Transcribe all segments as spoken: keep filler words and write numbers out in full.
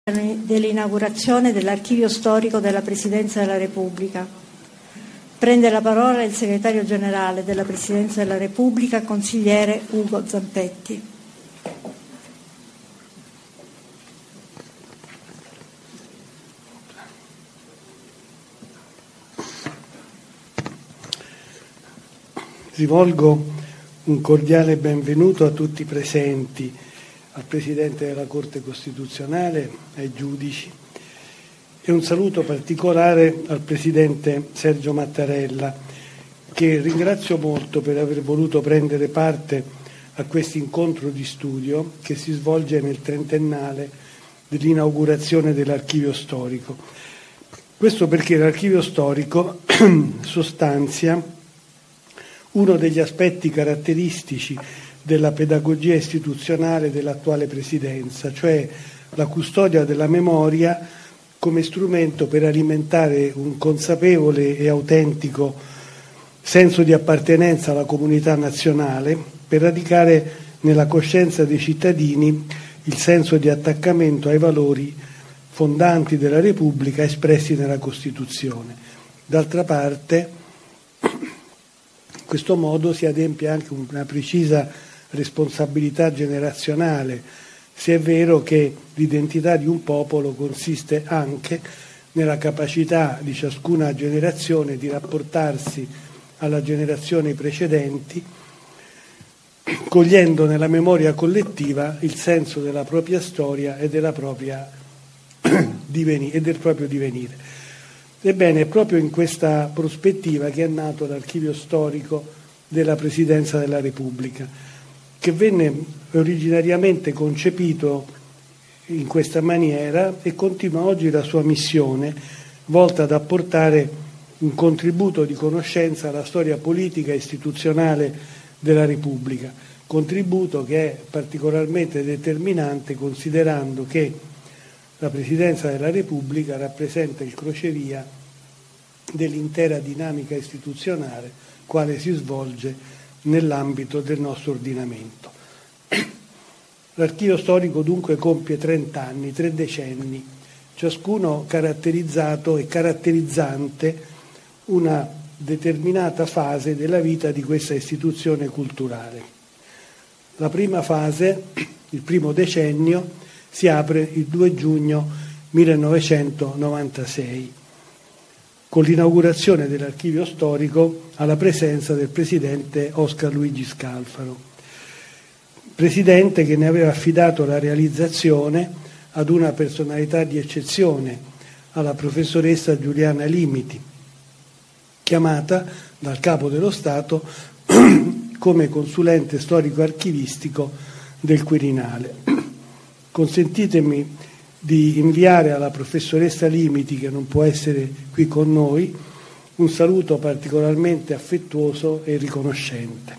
dell'inaugurazione dell'Archivio Storico della Presidenza della Repubblica. Prende la parola il Segretario Generale della Presidenza della Repubblica, consigliere Ugo Zampetti. Rivolgo un cordiale benvenuto a tutti i presenti, al Presidente della Corte Costituzionale, ai giudici, e un saluto particolare al Presidente Sergio Mattarella, che ringrazio molto per aver voluto prendere parte a questo incontro di studio che si svolge nel trentennale dell'inaugurazione dell'Archivio Storico. Questo perché l'Archivio Storico sostanzia uno degli aspetti caratteristici della pedagogia istituzionale dell'attuale Presidenza, cioè la custodia della memoria come strumento per alimentare un consapevole e autentico senso di appartenenza alla comunità nazionale, per radicare nella coscienza dei cittadini il senso di attaccamento ai valori fondanti della Repubblica espressi nella Costituzione. D'altra parte, in questo modo si adempie anche una precisa responsabilità generazionale, se è vero che l'identità di un popolo consiste anche nella capacità di ciascuna generazione di rapportarsi alla generazione precedenti, cogliendo nella memoria collettiva il senso della propria storia e, della propria diveni- e del proprio divenire. Ebbene, è proprio in questa prospettiva che è nato l'Archivio Storico della Presidenza della Repubblica, che venne originariamente concepito in questa maniera e continua oggi la sua missione, volta ad apportare un contributo di conoscenza alla storia politica e istituzionale della Repubblica, contributo che è particolarmente determinante considerando che la Presidenza della Repubblica rappresenta il crocevia dell'intera dinamica istituzionale quale si svolge nell'ambito del nostro ordinamento. L'Archivio Storico dunque compie trent'anni, tre decenni, ciascuno caratterizzato e caratterizzante una determinata fase della vita di questa istituzione culturale. La prima fase, il primo decennio, si apre il due giugno millenovecentonovantasei, con l'inaugurazione dell'Archivio Storico alla presenza del Presidente Oscar Luigi Scalfaro, Presidente che ne aveva affidato la realizzazione ad una personalità di eccezione, alla professoressa Giuliana Limiti, chiamata dal Capo dello Stato come consulente storico-archivistico del Quirinale. Consentitemi di inviare alla professoressa Limiti, che non può essere qui con noi, un saluto particolarmente affettuoso e riconoscente.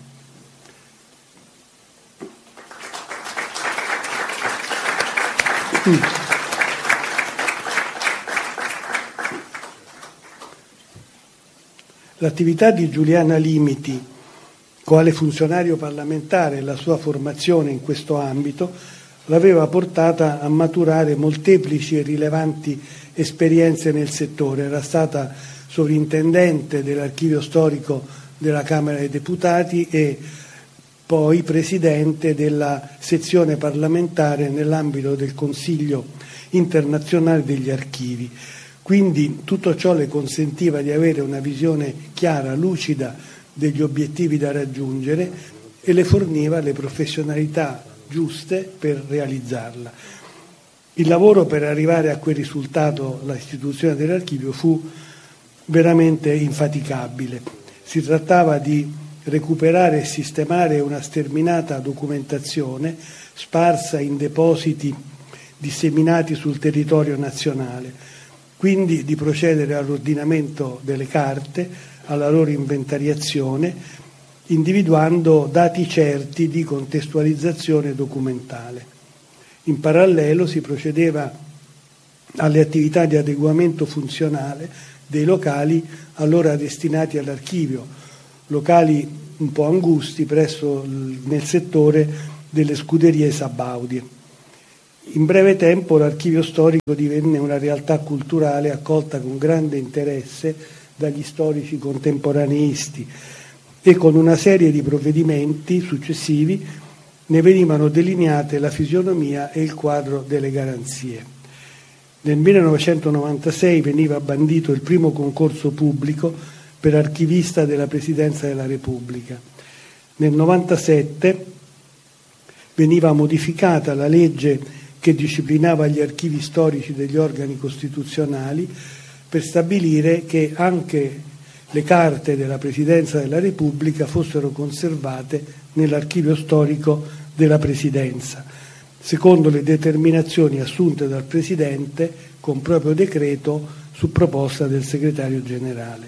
L'attività di Giuliana Limiti, quale funzionario parlamentare e la sua formazione in questo ambito, l'aveva portata a maturare molteplici e rilevanti esperienze nel settore. Era stata sovrintendente dell'Archivio Storico della Camera dei Deputati e poi presidente della sezione parlamentare nell'ambito del Consiglio internazionale degli archivi. Quindi tutto ciò le consentiva di avere una visione chiara, lucida degli obiettivi da raggiungere e le forniva le professionalità giuste per realizzarla. Il lavoro per arrivare a quel risultato, l'istituzione dell'archivio, fu veramente infaticabile. Si trattava di recuperare e sistemare una sterminata documentazione sparsa in depositi disseminati sul territorio nazionale, quindi di procedere all'ordinamento delle carte, alla loro inventariazione, individuando dati certi di contestualizzazione documentale. In parallelo si procedeva alle attività di adeguamento funzionale dei locali allora destinati all'archivio, locali un po' angusti presso nel settore delle scuderie sabaudie. In breve tempo l'archivio storico divenne una realtà culturale accolta con grande interesse dagli storici contemporaneisti e con una serie di provvedimenti successivi ne venivano delineate la fisionomia e il quadro delle garanzie. Nel millenovecentonovantasei veniva bandito il primo concorso pubblico per archivista della Presidenza della Repubblica. Nel novantasette veniva modificata la legge che disciplinava gli archivi storici degli organi costituzionali per stabilire che anche le carte della Presidenza della Repubblica fossero conservate nell'archivio storico della Presidenza, secondo le determinazioni assunte dal Presidente con proprio decreto su proposta del Segretario Generale.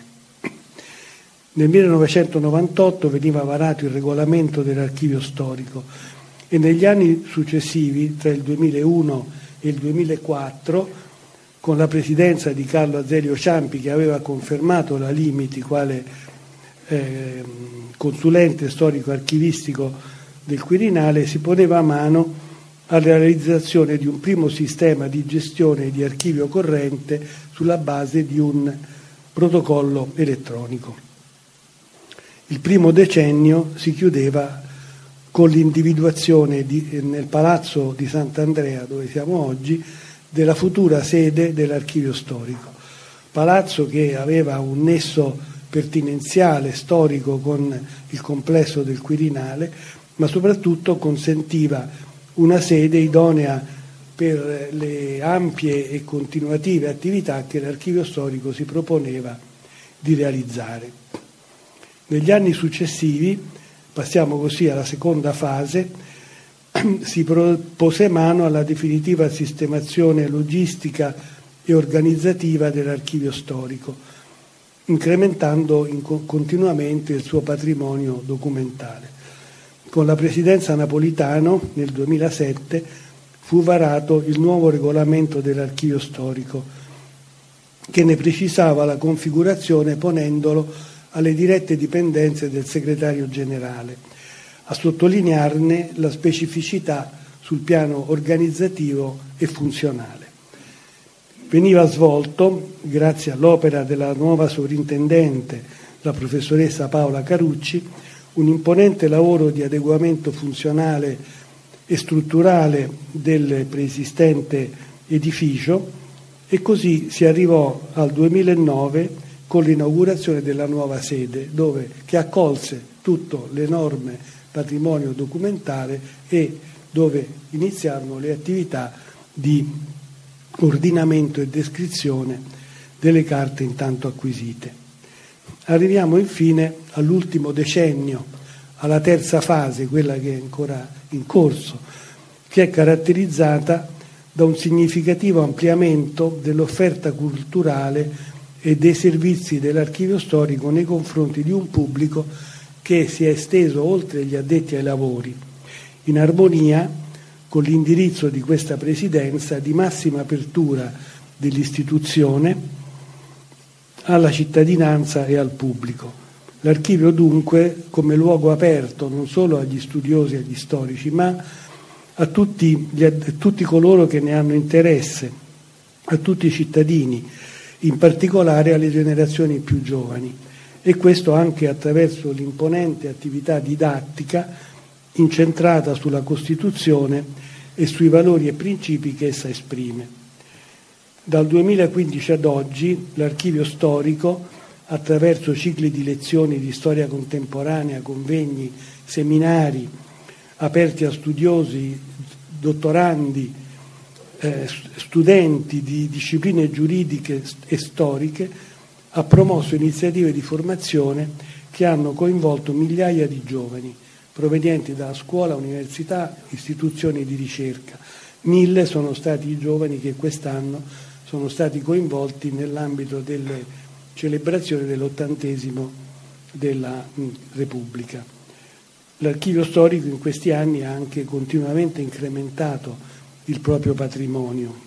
Nel millenovecentonovantotto veniva varato il regolamento dell'archivio storico e negli anni successivi, tra il duemilauno e il duemilaquattro, con la presidenza di Carlo Azeglio Ciampi, che aveva confermato la Limiti quale eh, consulente storico-archivistico del Quirinale, si poneva a mano alla realizzazione di un primo sistema di gestione di archivio corrente sulla base di un protocollo elettronico. Il primo decennio si chiudeva con l'individuazione di, nel Palazzo di Sant'Andrea, dove siamo oggi, della futura sede dell'archivio storico. Palazzo che aveva un nesso pertinenziale storico con il complesso del Quirinale, ma soprattutto consentiva una sede idonea per le ampie e continuative attività che l'archivio storico si proponeva di realizzare. Negli anni successivi, passiamo così alla seconda fase, si pose mano alla definitiva sistemazione logistica e organizzativa dell'archivio storico, incrementando in continuamente il suo patrimonio documentale. Con la presidenza Napolitano nel duemilasette fu varato il nuovo regolamento dell'archivio storico, che ne precisava la configurazione ponendolo alle dirette dipendenze del segretario generale, a sottolinearne la specificità sul piano organizzativo e funzionale. Veniva svolto, grazie all'opera della nuova sovrintendente, la professoressa Paola Carucci, un imponente lavoro di adeguamento funzionale e strutturale del preesistente edificio, e così si arrivò al duemilanove con l'inaugurazione della nuova sede, dove, che accolse tutto l'enorme patrimonio documentale e dove iniziarono le attività di ordinamento e descrizione delle carte intanto acquisite. Arriviamo infine all'ultimo decennio, alla terza fase, quella che è ancora in corso, che è caratterizzata da un significativo ampliamento dell'offerta culturale e dei servizi dell'archivio storico nei confronti di un pubblico che si è esteso oltre gli addetti ai lavori, in armonia con l'indirizzo di questa presidenza di massima apertura dell'istituzione alla cittadinanza e al pubblico. L'archivio dunque come luogo aperto non solo agli studiosi e agli storici, ma a tutti, gli, a tutti coloro che ne hanno interesse, a tutti i cittadini, in particolare alle generazioni più giovani, e questo anche attraverso l'imponente attività didattica incentrata sulla Costituzione e sui valori e principi che essa esprime. Dal duemilaquindici ad oggi l'archivio storico, attraverso cicli di lezioni di storia contemporanea, convegni, seminari aperti a studiosi, dottorandi, eh, studenti di discipline giuridiche e storiche, ha promosso iniziative di formazione che hanno coinvolto migliaia di giovani provenienti da scuola, università, istituzioni di ricerca. Mille sono stati i giovani che quest'anno sono stati coinvolti nell'ambito delle celebrazioni dell'ottantesimo della Repubblica. L'archivio storico in questi anni ha anche continuamente incrementato il proprio patrimonio.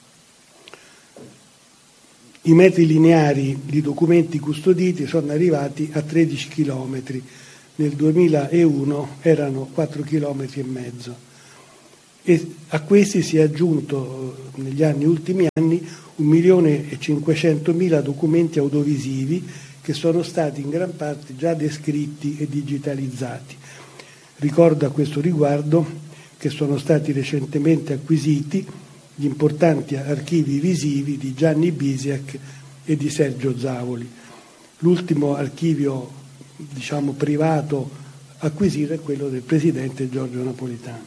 I metri lineari di documenti custoditi sono arrivati a tredici chilometri, nel duemilauno erano quattro chilometri e mezzo. e a questi si è aggiunto negli anni ultimi anni un milione e cinquecentomila documenti audiovisivi che sono stati in gran parte già descritti e digitalizzati. Ricordo a questo riguardo che sono stati recentemente acquisiti gli importanti archivi visivi di Gianni Bisiach e di Sergio Zavoli. L'ultimo archivio, diciamo, privato acquisito è quello del presidente Giorgio Napolitano.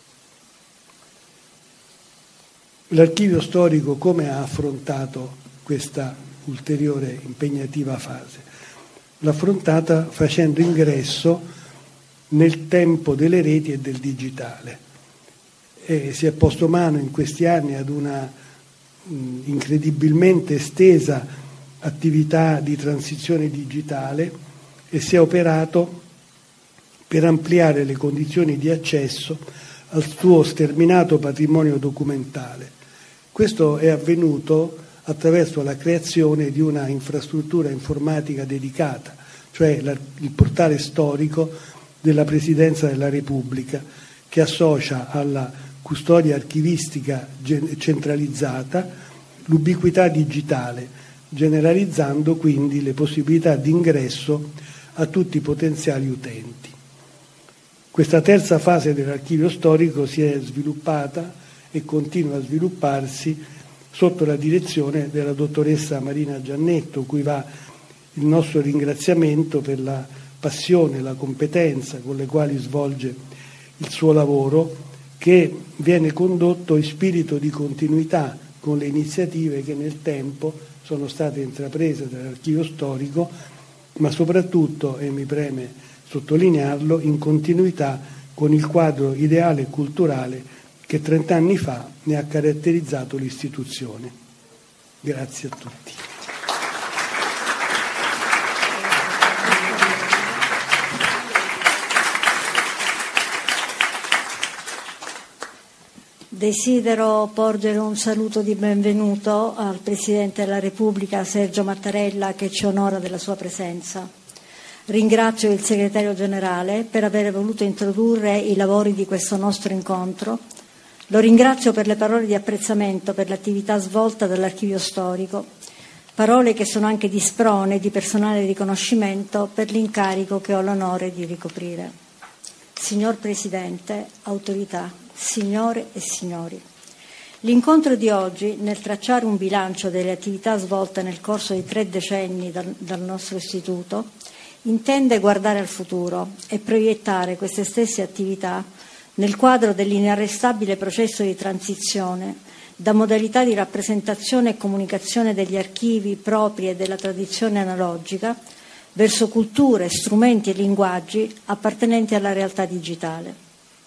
L'archivio storico come ha affrontato questa ulteriore impegnativa fase? L'ha affrontata facendo ingresso nel tempo delle reti e del digitale. E si è posto mano in questi anni ad una mh, incredibilmente estesa attività di transizione digitale e si è operato per ampliare le condizioni di accesso al suo sterminato patrimonio documentale. Questo è avvenuto attraverso la creazione di una infrastruttura informatica dedicata, cioè la, il portale storico della Presidenza della Repubblica, che associa alla custodia archivistica centralizzata l'ubiquità digitale, generalizzando quindi le possibilità di ingresso a tutti i potenziali utenti. Questa terza fase dell'archivio storico si è sviluppata e continua a svilupparsi sotto la direzione della dottoressa Marina Giannetto, cui va il nostro ringraziamento per la passione e la competenza con le quali svolge il suo lavoro, che viene condotto in spirito di continuità con le iniziative che nel tempo sono state intraprese dall'archivio storico, ma soprattutto, e mi preme sottolinearlo, in continuità con il quadro ideale e culturale che trent'anni fa ne ha caratterizzato l'istituzione. Grazie a tutti. Desidero porgere un saluto di benvenuto al Presidente della Repubblica Sergio Mattarella, che ci onora della sua presenza. Ringrazio il Segretario Generale per aver voluto introdurre i lavori di questo nostro incontro. Lo ringrazio per le parole di apprezzamento per l'attività svolta dall'Archivio Storico, parole che sono anche di sprone e di personale riconoscimento per l'incarico che ho l'onore di ricoprire. Signor Presidente, autorità, signore e signori, l'incontro di oggi, nel tracciare un bilancio delle attività svolte nel corso di tre decenni dal, dal nostro istituto, intende guardare al futuro e proiettare queste stesse attività nel quadro dell'inarrestabile processo di transizione da modalità di rappresentazione e comunicazione degli archivi propri e della tradizione analogica verso culture, strumenti e linguaggi appartenenti alla realtà digitale.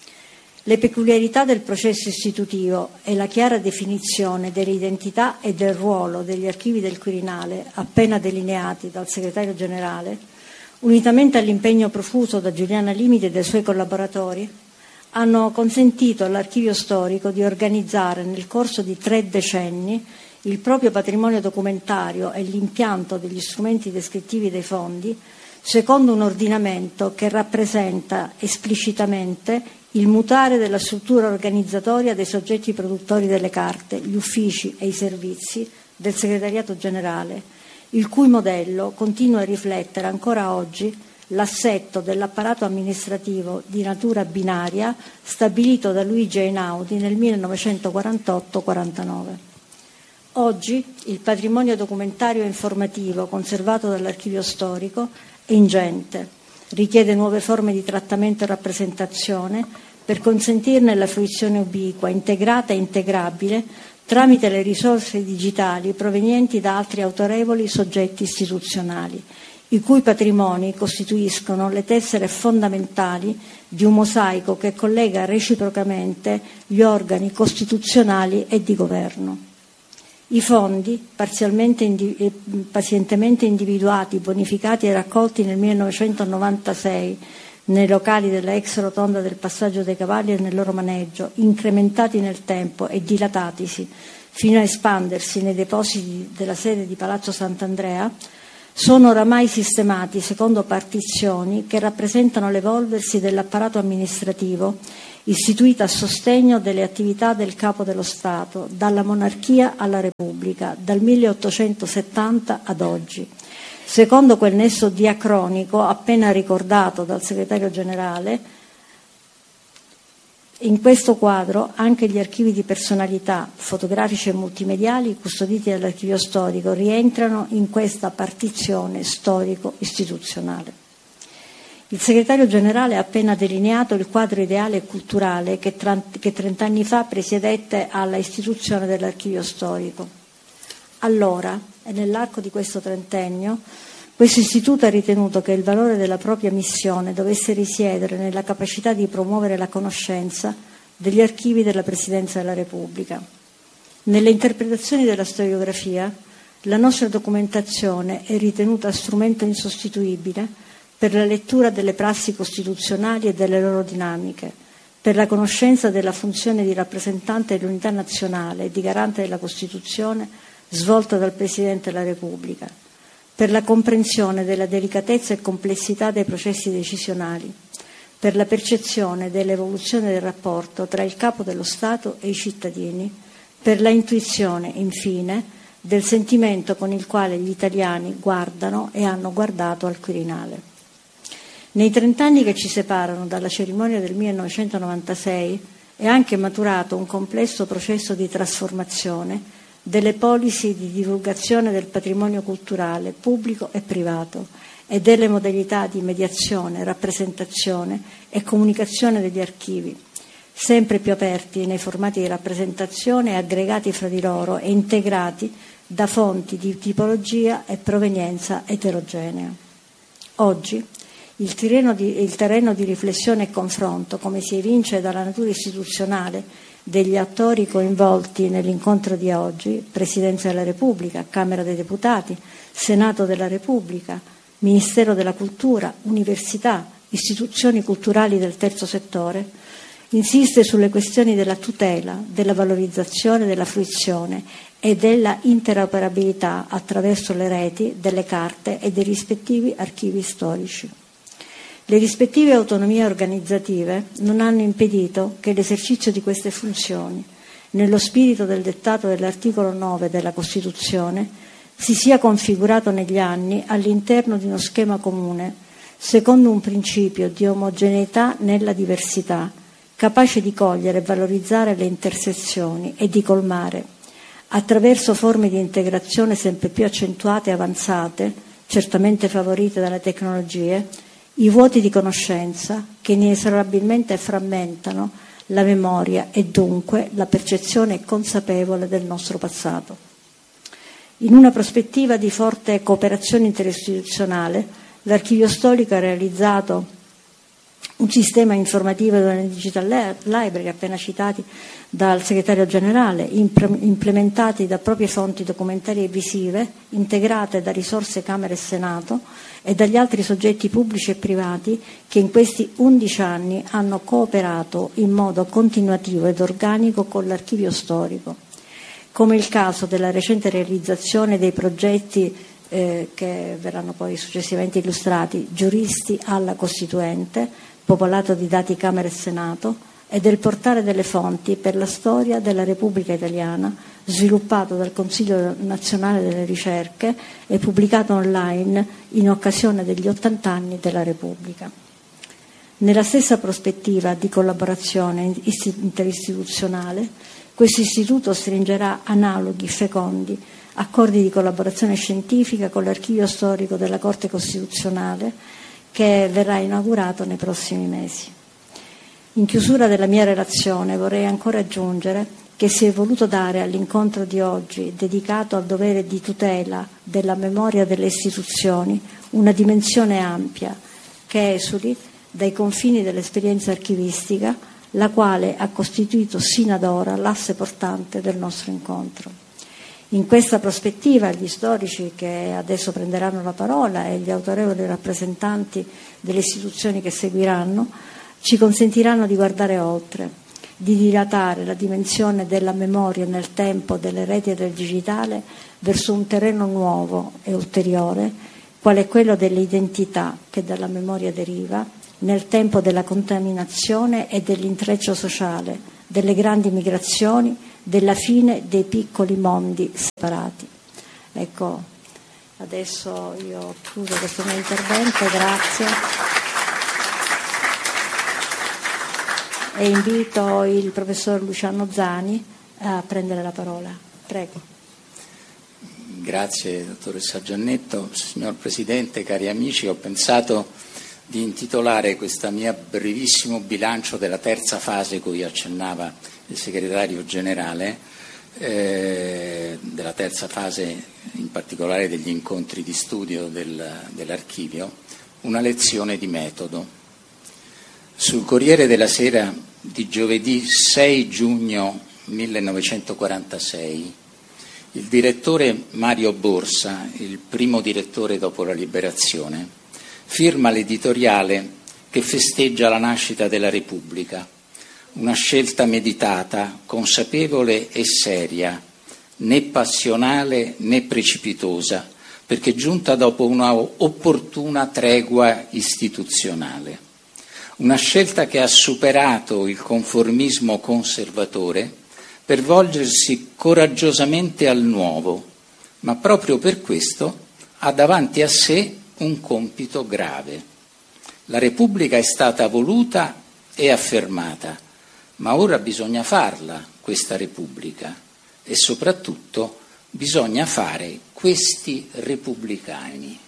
Le peculiarità del processo istitutivo e la chiara definizione dell'identità e del ruolo degli archivi del Quirinale, appena delineati dal Segretario Generale, unitamente all'impegno profuso da Giuliana Limiti e dai suoi collaboratori, hanno consentito all'Archivio Storico di organizzare nel corso di tre decenni il proprio patrimonio documentario e l'impianto degli strumenti descrittivi dei fondi secondo un ordinamento che rappresenta esplicitamente il mutare della struttura organizzatoria dei soggetti produttori delle carte, gli uffici e i servizi del Segretariato Generale, il cui modello continua a riflettere ancora oggi l'assetto dell'apparato amministrativo di natura binaria stabilito da Luigi Einaudi nel millenovecentoquarantotto quarantanove. Oggi il patrimonio documentario e informativo conservato dall'Archivio Storico è ingente, richiede nuove forme di trattamento e rappresentazione per consentirne la fruizione ubiqua, integrata e integrabile tramite le risorse digitali provenienti da altri autorevoli soggetti istituzionali, i cui patrimoni costituiscono le tessere fondamentali di un mosaico che collega reciprocamente gli organi costituzionali e di governo. I fondi, parzialmente indi- pazientemente individuati, bonificati e raccolti nel millenovecentonovantasei nei locali della ex rotonda del Passaggio dei Cavalli e nel loro maneggio, incrementati nel tempo e dilatatisi fino a espandersi nei depositi della sede di Palazzo Sant'Andrea, sono oramai sistemati secondo partizioni che rappresentano l'evolversi dell'apparato amministrativo istituito a sostegno delle attività del Capo dello Stato, dalla monarchia alla Repubblica, dal milleottocentosettanta ad oggi. Secondo quel nesso diacronico appena ricordato dal Segretario Generale, in questo quadro anche gli archivi di personalità fotografici e multimediali custoditi dall'Archivio Storico rientrano in questa partizione storico-istituzionale. Il Segretario Generale ha appena delineato il quadro ideale e culturale che, che trent'anni fa presiedette alla istituzione dell'Archivio Storico. Allora, e nell'arco di questo trentennio, questo istituto ha ritenuto che il valore della propria missione dovesse risiedere nella capacità di promuovere la conoscenza degli archivi della Presidenza della Repubblica. Nelle interpretazioni della storiografia, la nostra documentazione è ritenuta strumento insostituibile per la lettura delle prassi costituzionali e delle loro dinamiche, per la conoscenza della funzione di rappresentante dell'unità nazionale e di garante della Costituzione svolta dal Presidente della Repubblica, per la comprensione della delicatezza e complessità dei processi decisionali, per la percezione dell'evoluzione del rapporto tra il Capo dello Stato e i cittadini, per la intuizione, infine, del sentimento con il quale gli italiani guardano e hanno guardato al Quirinale. Nei trent'anni che ci separano dalla cerimonia del millenovecentonovantasei è anche maturato un complesso processo di trasformazione delle policy di divulgazione del patrimonio culturale pubblico e privato e delle modalità di mediazione, rappresentazione e comunicazione degli archivi, sempre più aperti nei formati di rappresentazione e aggregati fra di loro e integrati da fonti di tipologia e provenienza eterogenea. Oggi il terreno di, il terreno di riflessione e confronto, come si evince dalla natura istituzionale degli attori coinvolti nell'incontro di oggi, Presidenza della Repubblica, Camera dei Deputati, Senato della Repubblica, Ministero della Cultura, università, istituzioni culturali del terzo settore, insiste sulle questioni della tutela, della valorizzazione, della fruizione e della interoperabilità attraverso le reti delle carte e dei rispettivi archivi storici. Le rispettive autonomie organizzative non hanno impedito che l'esercizio di queste funzioni, nello spirito del dettato dell'articolo nove della Costituzione, si sia configurato negli anni all'interno di uno schema comune, secondo un principio di omogeneità nella diversità, capace di cogliere e valorizzare le intersezioni e di colmare, attraverso forme di integrazione sempre più accentuate e avanzate, certamente favorite dalle tecnologie, i vuoti di conoscenza che inesorabilmente frammentano la memoria e dunque la percezione consapevole del nostro passato. In una prospettiva di forte cooperazione interistituzionale, l'Archivio Storico ha realizzato un sistema informativo delle Digital Library, appena citati dal Segretario Generale, implementati da proprie fonti documentarie e visive, integrate da risorse Camera e Senato e dagli altri soggetti pubblici e privati che in questi undici anni hanno cooperato in modo continuativo ed organico con l'Archivio Storico, come il caso della recente realizzazione dei progetti eh, che verranno poi successivamente illustrati, Giuristi alla Costituente, popolato di dati Camera e Senato, e del portale delle fonti per la storia della Repubblica Italiana, sviluppato dal Consiglio Nazionale delle Ricerche e pubblicato online in occasione degli ottanta anni della Repubblica. Nella stessa prospettiva di collaborazione interistituzionale, questo istituto stringerà analoghi, fecondi, accordi di collaborazione scientifica con l'Archivio Storico della Corte Costituzionale, che verrà inaugurato nei prossimi mesi. In chiusura della mia relazione vorrei ancora aggiungere che si è voluto dare all'incontro di oggi, dedicato al dovere di tutela della memoria delle istituzioni, una dimensione ampia che esuli dai confini dell'esperienza archivistica, la quale ha costituito sino ad ora l'asse portante del nostro incontro. In questa prospettiva gli storici che adesso prenderanno la parola e gli autorevoli rappresentanti delle istituzioni che seguiranno ci consentiranno di guardare oltre, di dilatare la dimensione della memoria nel tempo delle reti e del digitale verso un terreno nuovo e ulteriore qual è quello dell'identità che dalla memoria deriva, nel tempo della contaminazione e dell'intreccio sociale, delle grandi migrazioni, della fine dei piccoli mondi separati. Ecco, adesso io chiudo questo mio intervento, grazie. E invito il professor Luciano Zani a prendere la parola. Prego. Grazie, dottoressa Giannetto. Signor Presidente, cari amici, ho pensato di intitolare questo mio brevissimo bilancio della terza fase cui accennava il segretario generale, eh, della terza fase in particolare degli incontri di studio del, dell'archivio, una lezione di metodo. Sul Corriere della Sera di giovedì sei giugno millenovecentoquarantasei il direttore Mario Borsa, il primo direttore dopo la liberazione, firma l'editoriale che festeggia la nascita della Repubblica, una scelta meditata, consapevole e seria, né passionale né precipitosa, perché giunta dopo una opportuna tregua istituzionale. Una scelta che ha superato il conformismo conservatore per volgersi coraggiosamente al nuovo, ma proprio per questo ha davanti a sé un compito grave. La Repubblica è stata voluta e affermata, ma ora bisogna farla, questa Repubblica, e soprattutto bisogna fare questi repubblicani.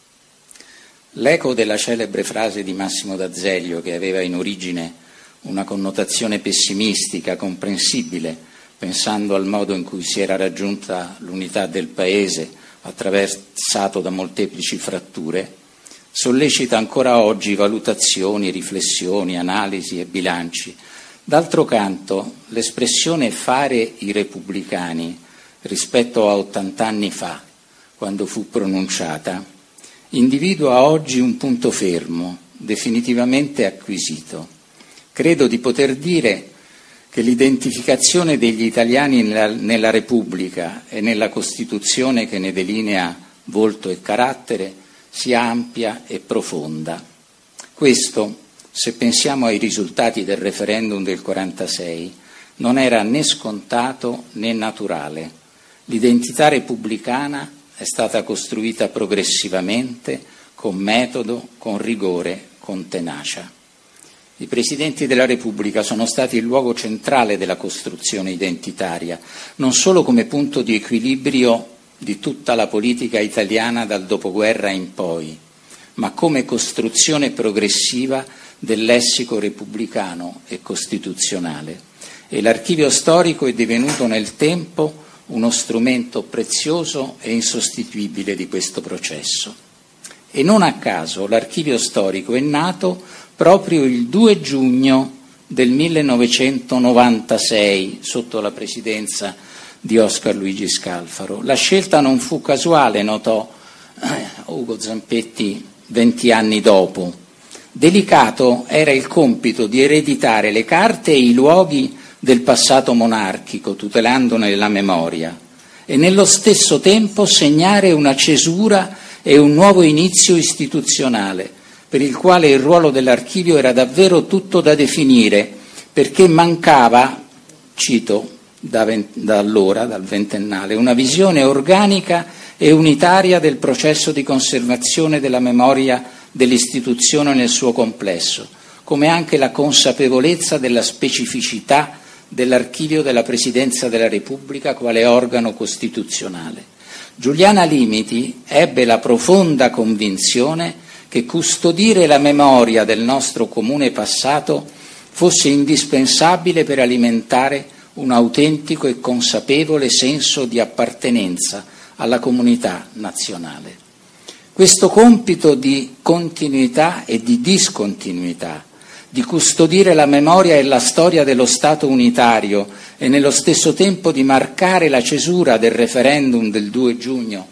L'eco della celebre frase di Massimo d'Azeglio, che aveva in origine una connotazione pessimistica, comprensibile, pensando al modo in cui si era raggiunta l'unità del Paese, attraversato da molteplici fratture, sollecita ancora oggi valutazioni, riflessioni, analisi e bilanci. D'altro canto, l'espressione fare i repubblicani rispetto a ottant'anni fa, quando fu pronunciata, individua oggi un punto fermo, definitivamente acquisito. Credo di poter dire che l'identificazione degli italiani nella, nella Repubblica e nella Costituzione che ne delinea volto e carattere sia ampia e profonda. Questo, se pensiamo ai risultati del referendum del quarantasei, non era né scontato né naturale. L'identità repubblicana è stata costruita progressivamente, con metodo, con rigore, con tenacia. I Presidenti della Repubblica sono stati il luogo centrale della costruzione identitaria, non solo come punto di equilibrio di tutta la politica italiana dal dopoguerra in poi, ma come costruzione progressiva del lessico repubblicano e costituzionale. E l'archivio storico è divenuto nel tempo uno strumento prezioso e insostituibile di questo processo. E non a caso l'archivio storico è nato proprio il due giugno del millenovecentonovantasei, sotto la presidenza di Oscar Luigi Scalfaro. La scelta non fu casuale, notò eh, Ugo Zampetti venti anni dopo. Delicato era il compito di ereditare le carte e i luoghi del passato monarchico, tutelandone la memoria, e nello stesso tempo segnare una cesura e un nuovo inizio istituzionale, per il quale il ruolo dell'archivio era davvero tutto da definire, perché mancava, cito da, vent- da allora, dal ventennale, una visione organica e unitaria del processo di conservazione della memoria dell'istituzione nel suo complesso, come anche la consapevolezza della specificità dell'archivio della Presidenza della Repubblica quale organo costituzionale. Giuliana Limiti ebbe la profonda convinzione che custodire la memoria del nostro comune passato fosse indispensabile per alimentare un autentico e consapevole senso di appartenenza alla comunità nazionale. Questo compito di continuità e di discontinuità, di custodire la memoria e la storia dello Stato unitario e nello stesso tempo di marcare la cesura del referendum del due giugno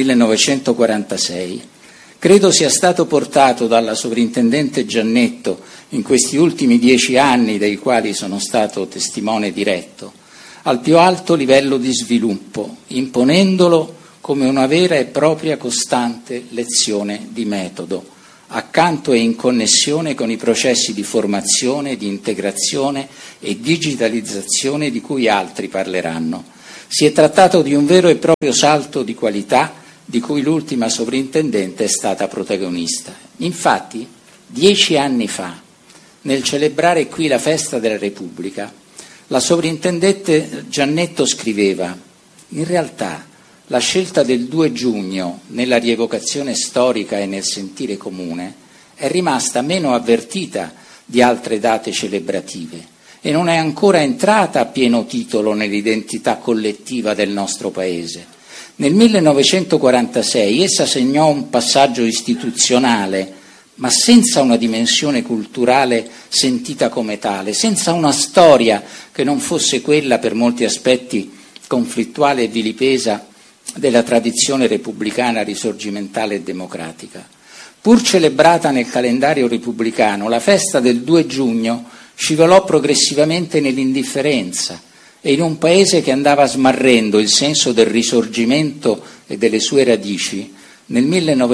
millenovecentoquarantasei, credo sia stato portato dalla sovrintendente Giannetto in questi ultimi dieci anni, dei quali sono stato testimone diretto, al più alto livello di sviluppo, imponendolo come una vera e propria costante lezione di metodo, accanto e in connessione con i processi di formazione, di integrazione e digitalizzazione di cui altri parleranno. Si è trattato di un vero e proprio salto di qualità di cui l'ultima sovrintendente è stata protagonista. Infatti, dieci anni fa, nel celebrare qui la festa della Repubblica, la sovrintendente Giannetto scriveva: in realtà la scelta del due giugno nella rievocazione storica e nel sentire comune è rimasta meno avvertita di altre date celebrative e non è ancora entrata a pieno titolo nell'identità collettiva del nostro Paese. Nel millenovecentoquarantasei essa segnò un passaggio istituzionale, ma senza una dimensione culturale sentita come tale, senza una storia che non fosse quella per molti aspetti conflittuale e vilipesa della tradizione repubblicana risorgimentale e democratica. Pur celebrata nel calendario repubblicano, la festa del due giugno scivolò progressivamente nell'indifferenza e in un paese che andava smarrendo il senso del risorgimento e delle sue radici, nel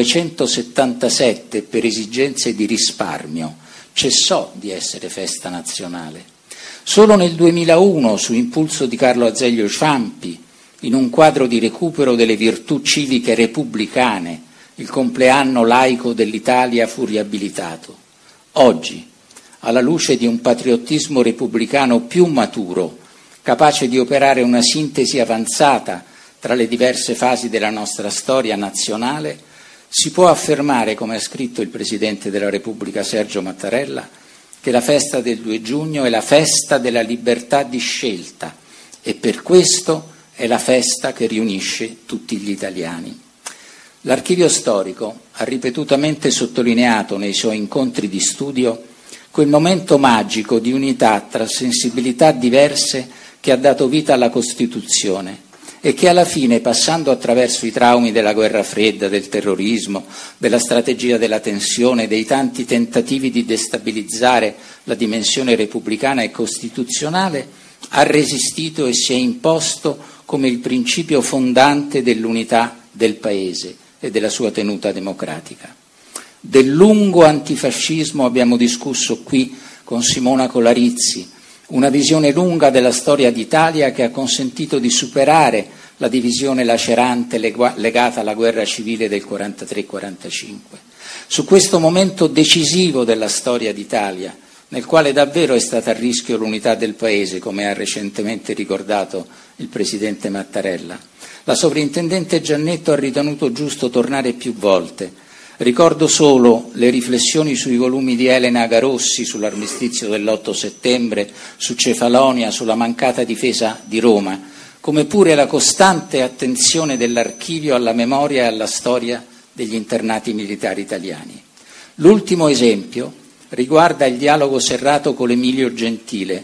millenovecentosettantasette, per esigenze di risparmio, cessò di essere festa nazionale. Solo nel duemilauno, su impulso di Carlo Azeglio Ciampi, in un quadro di recupero delle virtù civiche repubblicane, il compleanno laico dell'Italia fu riabilitato. Oggi, alla luce di un patriottismo repubblicano più maturo, capace di operare una sintesi avanzata tra le diverse fasi della nostra storia nazionale, si può affermare, come ha scritto il Presidente della Repubblica Sergio Mattarella, che la festa del due giugno è la festa della libertà di scelta e per questo è la festa che riunisce tutti gli italiani. L'Archivio Storico ha ripetutamente sottolineato nei suoi incontri di studio quel momento magico di unità tra sensibilità diverse che ha dato vita alla Costituzione e che alla fine, passando attraverso i traumi della guerra fredda, del terrorismo, della strategia della tensione, dei tanti tentativi di destabilizzare la dimensione repubblicana e costituzionale, ha resistito e si è imposto come il principio fondante dell'unità del Paese e della sua tenuta democratica. Del lungo antifascismo abbiamo discusso qui con Simona Colarizzi, una visione lunga della storia d'Italia che ha consentito di superare la divisione lacerante legata alla guerra civile del quarantatré quarantacinque. Su questo momento decisivo della storia d'Italia, nel quale davvero è stata a rischio l'unità del Paese, come ha recentemente ricordato il Presidente Mattarella, la sovrintendente Giannetto ha ritenuto giusto tornare più volte. Ricordo solo le riflessioni sui volumi di Elena Agarossi sull'armistizio dell'otto settembre, su Cefalonia, sulla mancata difesa di Roma, come pure la costante attenzione dell'archivio alla memoria e alla storia degli internati militari italiani. L'ultimo esempio riguarda il dialogo serrato con Emilio Gentile,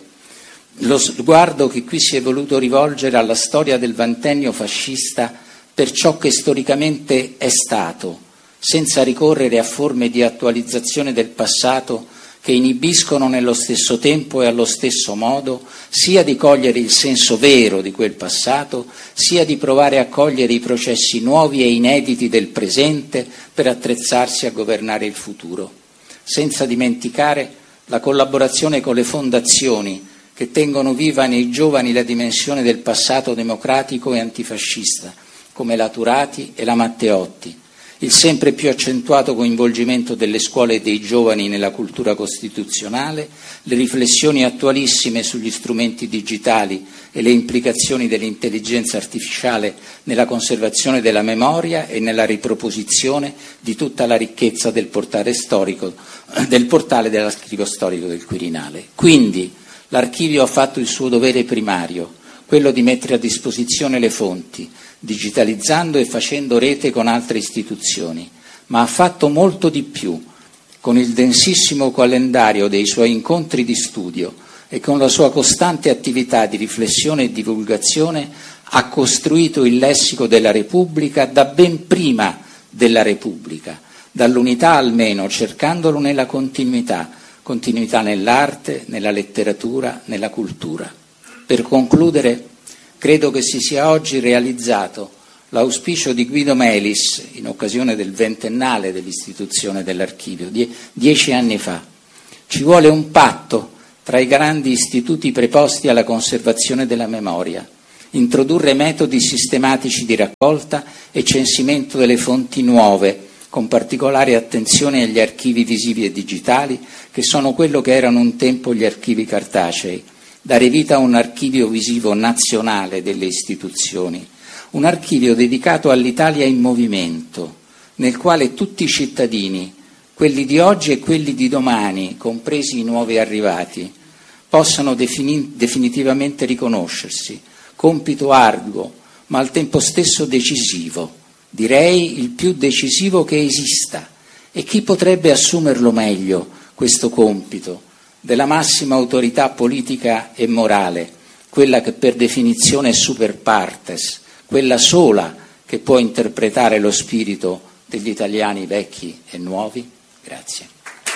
lo sguardo che qui si è voluto rivolgere alla storia del ventennio fascista per ciò che storicamente è stato, senza ricorrere a forme di attualizzazione del passato che inibiscono nello stesso tempo e allo stesso modo sia di cogliere il senso vero di quel passato, sia di provare a cogliere i processi nuovi e inediti del presente per attrezzarsi a governare il futuro. Senza dimenticare la collaborazione con le fondazioni che tengono viva nei giovani la dimensione del passato democratico e antifascista, come la Turati e la Matteotti, il sempre più accentuato coinvolgimento delle scuole e dei giovani nella cultura costituzionale, le riflessioni attualissime sugli strumenti digitali e le implicazioni dell'intelligenza artificiale nella conservazione della memoria e nella riproposizione di tutta la ricchezza del portale storico, del portale dell'Archivio Storico del Quirinale. Quindi l'Archivio ha fatto il suo dovere primario, quello di mettere a disposizione le fonti, digitalizzando e facendo rete con altre istituzioni, ma ha fatto molto di più. Con il densissimo calendario dei suoi incontri di studio e con la sua costante attività di riflessione e divulgazione ha costruito il lessico della Repubblica da ben prima della Repubblica, dall'unità almeno, cercandolo nella continuità, continuità nell'arte, nella letteratura, nella cultura. Per concludere, credo che si sia oggi realizzato l'auspicio di Guido Melis in occasione del ventennale dell'istituzione dell'archivio, die- dieci anni fa. Ci vuole un patto tra i grandi istituti preposti alla conservazione della memoria, introdurre metodi sistematici di raccolta e censimento delle fonti nuove, con particolare attenzione agli archivi visivi e digitali, che sono quello che erano un tempo gli archivi cartacei, dare vita a un archivio visivo nazionale delle istituzioni, un archivio dedicato all'Italia in movimento, nel quale tutti i cittadini, quelli di oggi e quelli di domani, compresi i nuovi arrivati, possano defini- definitivamente riconoscersi. Compito arduo, ma al tempo stesso decisivo, direi il più decisivo che esista. E chi potrebbe assumerlo meglio, questo compito, della massima autorità politica e morale, quella che per definizione è super partes, quella sola che può interpretare lo spirito degli italiani vecchi e nuovi? Grazie.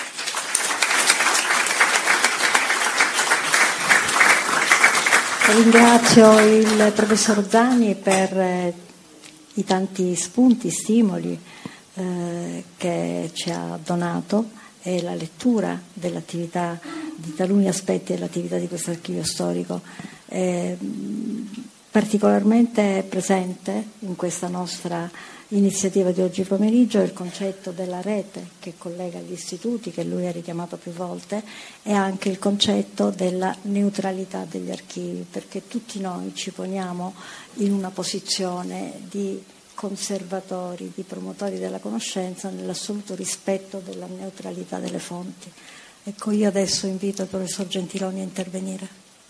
Ringrazio il professor Zani per eh, i tanti spunti, stimoli eh, che ci ha donato e la lettura dell'attività, di taluni aspetti dell'attività di questo archivio storico. Eh, particolarmente presente in questa nostra iniziativa di oggi pomeriggio è il concetto della rete che collega gli istituti, che lui ha richiamato più volte, e anche il concetto della neutralità degli archivi, perché tutti noi ci poniamo in una posizione di conservatori, di promotori della conoscenza nell'assoluto rispetto della neutralità delle fonti. Ecco, io adesso invito il professor Gentiloni a intervenire.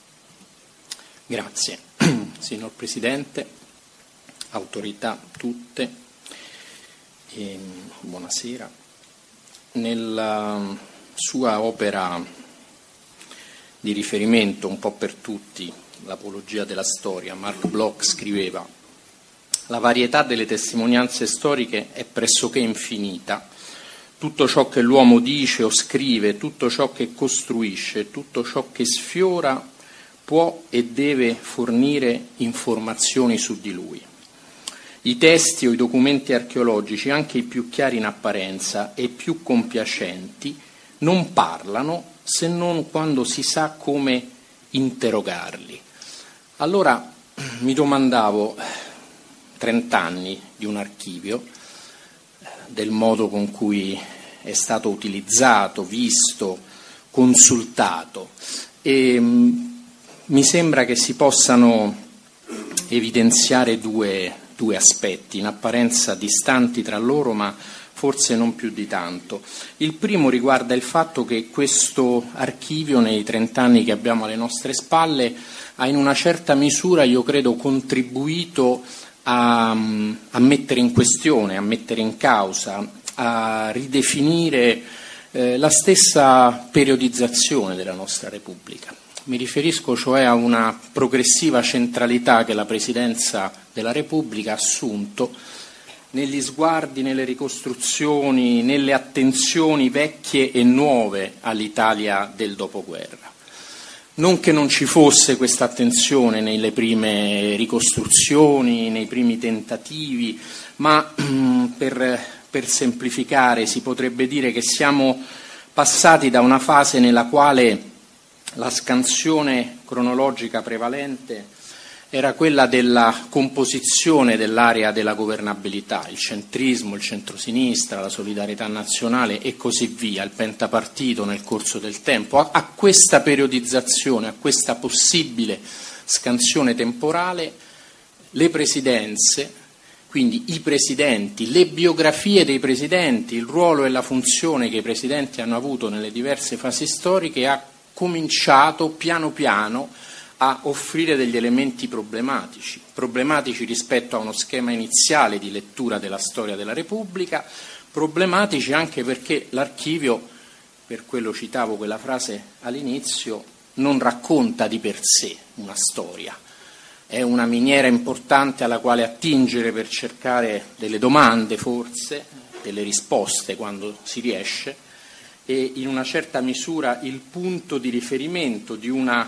Grazie. Signor Presidente, autorità tutte, e buonasera. Nella sua opera di riferimento un po' per tutti, l'Apologia della storia, Mark Bloch scriveva: la varietà delle testimonianze storiche è pressoché infinita. Tutto ciò che l'uomo dice o scrive, tutto ciò che costruisce, tutto ciò che sfiora può e deve fornire informazioni su di lui. I testi o i documenti archeologici, anche i più chiari in apparenza e più compiacenti, non parlano se non quando si sa come interrogarli. Allora mi domandavo, trent'anni di un archivio, del modo con cui è stato utilizzato, visto, consultato, e mh, mi sembra che si possano evidenziare due, due aspetti, in apparenza distanti tra loro, ma forse non più di tanto. Il primo riguarda il fatto che questo archivio, nei trent'anni che abbiamo alle nostre spalle, ha in una certa misura, io credo, contribuito a, a mettere in questione, a mettere in causa, a ridefinire eh, la stessa periodizzazione della nostra Repubblica. Mi riferisco cioè a una progressiva centralità che la Presidenza della Repubblica ha assunto negli sguardi, nelle ricostruzioni, nelle attenzioni vecchie e nuove all'Italia del dopoguerra. Non che non ci fosse questa attenzione nelle prime ricostruzioni, nei primi tentativi, ma per, per semplificare si potrebbe dire che siamo passati da una fase nella quale la scansione cronologica prevalente era quella della composizione dell'area della governabilità, il centrismo, il centrosinistra, la solidarietà nazionale e così via, il pentapartito nel corso del tempo. A, a questa periodizzazione, a questa possibile scansione temporale, le presidenze, quindi i presidenti, le biografie dei presidenti, il ruolo e la funzione che i presidenti hanno avuto nelle diverse fasi storiche, ha cominciato piano piano a offrire degli elementi problematici, problematici rispetto a uno schema iniziale di lettura della storia della Repubblica, problematici anche perché l'archivio, per quello citavo quella frase all'inizio, non racconta di per sé una storia, è una miniera importante alla quale attingere per cercare delle domande forse, delle risposte quando si riesce, e in una certa misura il punto di riferimento di una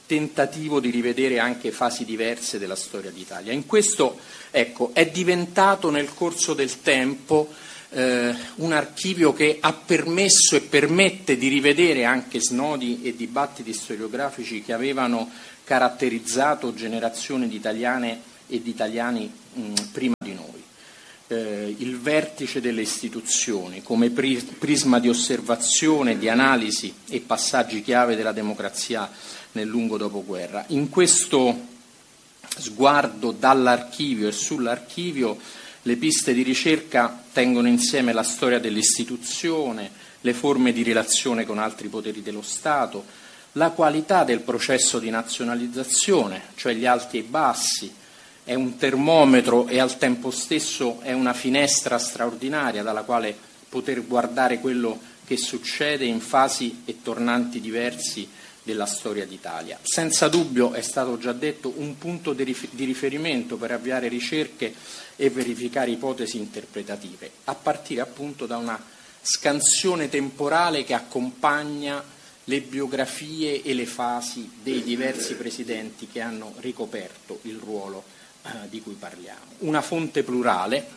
tentativo di rivedere anche fasi diverse della storia d'Italia. In questo, ecco, è diventato nel corso del tempo eh, un archivio che ha permesso e permette di rivedere anche snodi e dibattiti storiografici che avevano caratterizzato generazioni di italiane e di italiani mh, prima di noi. Eh, il vertice delle istituzioni come pri- prisma di osservazione, di analisi e passaggi chiave della democrazia nel lungo dopoguerra. In questo sguardo dall'archivio e sull'archivio le piste di ricerca tengono insieme la storia dell'istituzione, le forme di relazione con altri poteri dello Stato, la qualità del processo di nazionalizzazione, cioè gli alti e i bassi, è un termometro e al tempo stesso è una finestra straordinaria dalla quale poter guardare quello che succede in fasi e tornanti diversi della storia d'Italia. Senza dubbio, è stato già detto, un punto di riferimento per avviare ricerche e verificare ipotesi interpretative, a partire appunto da una scansione temporale che accompagna le biografie e le fasi dei diversi presidenti che hanno ricoperto il ruolo eh, di cui parliamo. Una fonte plurale,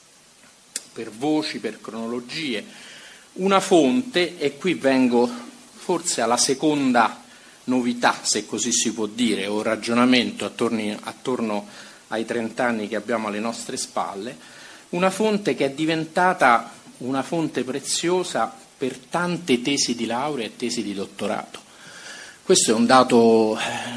per voci, per cronologie, una fonte, e qui vengo forse alla seconda novità, se così si può dire, o ragionamento attorno, attorno ai trent'anni che abbiamo alle nostre spalle, una fonte che è diventata una fonte preziosa per tante tesi di laurea e tesi di dottorato. Questo è un dato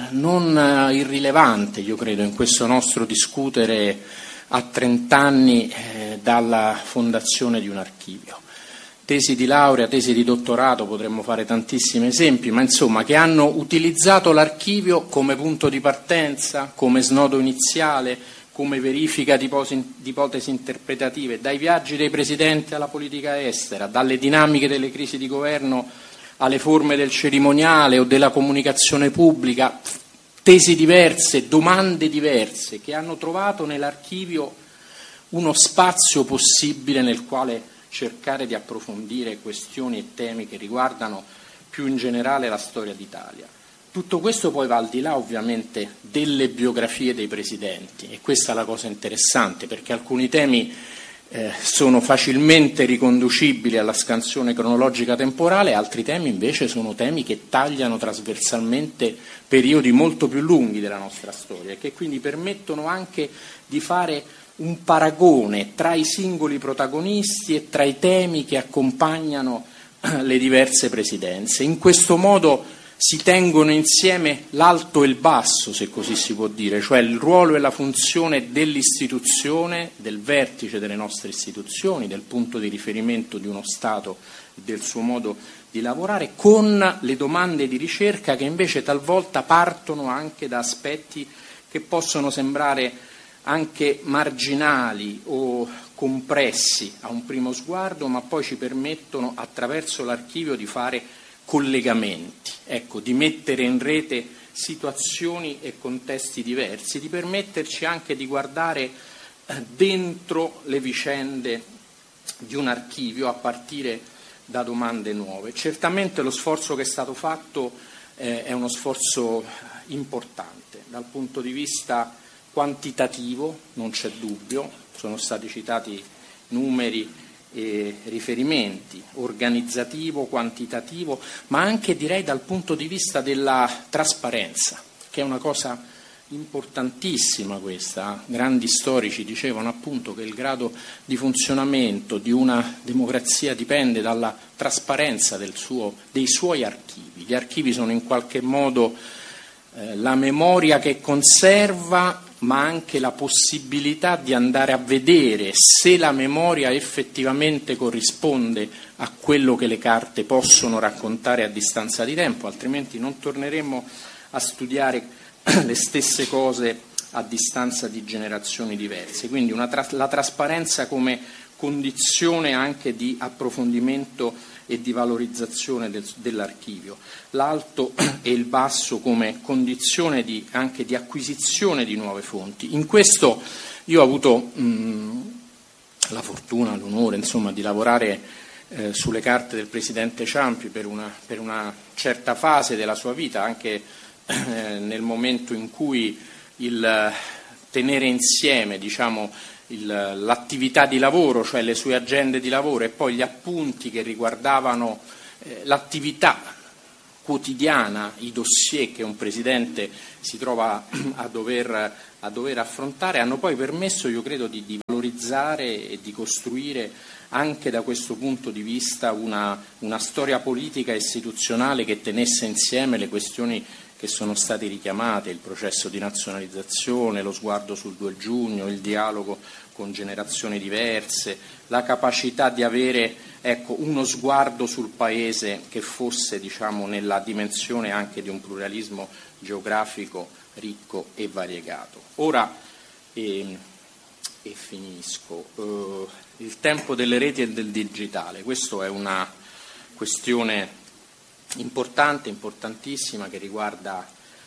non irrilevante, io credo, in questo nostro discutere a trent'anni eh, dalla fondazione di un archivio. Tesi di laurea, tesi di dottorato, potremmo fare tantissimi esempi, ma insomma che hanno utilizzato l'archivio come punto di partenza, come snodo iniziale, come verifica di ipotesi interpretative, dai viaggi dei presidenti alla politica estera, dalle dinamiche delle crisi di governo alle forme del cerimoniale o della comunicazione pubblica, tesi diverse, domande diverse, che hanno trovato nell'archivio uno spazio possibile nel quale cercare di approfondire questioni e temi che riguardano più in generale la storia d'Italia. Tutto questo poi va al di là ovviamente delle biografie dei presidenti, e questa è la cosa interessante, perché alcuni temi eh, sono facilmente riconducibili alla scansione cronologica temporale, altri temi invece sono temi che tagliano trasversalmente periodi molto più lunghi della nostra storia e che quindi permettono anche di fare un paragone tra i singoli protagonisti e tra i temi che accompagnano le diverse presidenze. In questo modo si tengono insieme l'alto e il basso, se così si può dire, cioè il ruolo e la funzione dell'istituzione, del vertice delle nostre istituzioni, del punto di riferimento di uno Stato, del suo modo di lavorare, con le domande di ricerca che invece talvolta partono anche da aspetti che possono sembrare anche marginali o compressi a un primo sguardo, ma poi ci permettono attraverso l'archivio di fare collegamenti, ecco, di mettere in rete situazioni e contesti diversi, di permetterci anche di guardare dentro le vicende di un archivio a partire da domande nuove. Certamente lo sforzo che è stato fatto eh, è uno sforzo importante dal punto di vista quantitativo, non c'è dubbio, sono stati citati numeri e riferimenti, organizzativo, quantitativo, ma anche direi dal punto di vista della trasparenza, che è una cosa importantissima questa. Grandi storici dicevano appunto che il grado di funzionamento di una democrazia dipende dalla trasparenza del suo, dei suoi archivi. Gli archivi sono in qualche modo eh, la memoria che conserva, ma anche la possibilità di andare a vedere se la memoria effettivamente corrisponde a quello che le carte possono raccontare a distanza di tempo, altrimenti non torneremmo a studiare le stesse cose a distanza di generazioni diverse. Quindi una tra- la trasparenza come condizione anche di approfondimento e di valorizzazione del, dell'archivio, l'alto e il basso come condizione di, anche di acquisizione di nuove fonti. In questo io ho avuto mh, la fortuna, l'onore insomma, di lavorare eh, sulle carte del Presidente Ciampi per una, per una certa fase della sua vita, anche eh, nel momento in cui il tenere insieme, diciamo, il, l'attività di lavoro, cioè le sue agende di lavoro, e poi gli appunti che riguardavano eh, l'attività quotidiana, i dossier che un Presidente si trova a dover, a dover affrontare, hanno poi permesso, io credo, di, di valorizzare e di costruire anche da questo punto di vista una, una storia politica e istituzionale che tenesse insieme le questioni che sono state richiamate, il processo di nazionalizzazione, lo sguardo sul due giugno, il dialogo con generazioni diverse, la capacità di avere, ecco, uno sguardo sul Paese che fosse, diciamo, nella dimensione anche di un pluralismo geografico ricco e variegato. Ora, e, e finisco, eh, il tempo delle reti e del digitale, questa è una questione importante, importantissima, che riguarda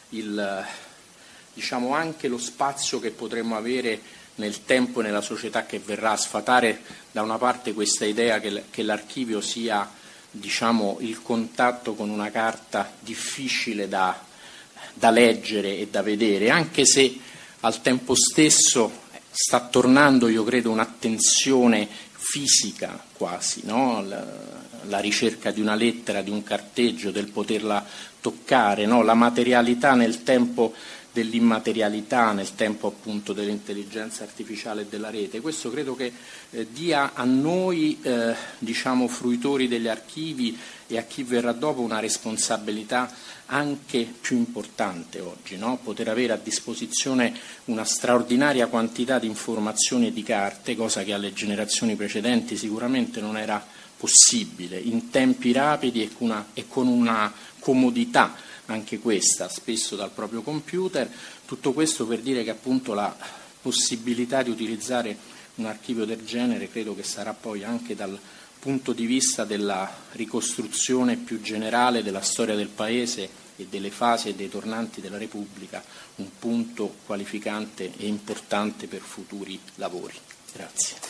il, diciamo, anche lo spazio che potremmo avere nel tempo e nella società che verrà, a sfatare da una parte questa idea che, che l'archivio sia, diciamo, il contatto con una carta difficile da, da leggere e da vedere, anche se al tempo stesso sta tornando, io credo, un'attenzione fisica quasi, no? La, la ricerca di una lettera, di un carteggio, del poterla toccare, no? La materialità nel tempo dell'immaterialità, nel tempo appunto dell'intelligenza artificiale e della rete. Questo credo che eh, dia a noi, eh, diciamo, fruitori degli archivi, e a chi verrà dopo, una responsabilità anche più importante oggi, no? Poter avere a disposizione una straordinaria quantità di informazioni e di carte, cosa che alle generazioni precedenti sicuramente non era possibile, in tempi rapidi e con una, e con una comodità anche questa, spesso dal proprio computer. Tutto questo per dire che appunto la possibilità di utilizzare un archivio del genere credo che sarà poi anche dal punto di vista della ricostruzione più generale della storia del Paese e delle fasi e dei tornanti della Repubblica un punto qualificante e importante per futuri lavori. Grazie.